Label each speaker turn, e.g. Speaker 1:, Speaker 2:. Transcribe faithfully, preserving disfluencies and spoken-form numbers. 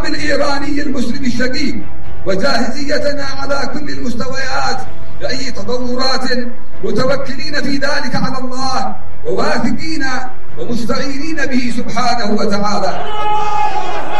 Speaker 1: الإيراني المسلم الشقيق وجاهزيتنا على كل المستويات لأي تطورات، متوكلين في ذلك على الله وواثقين ومستعينين به سبحانه وتعالى.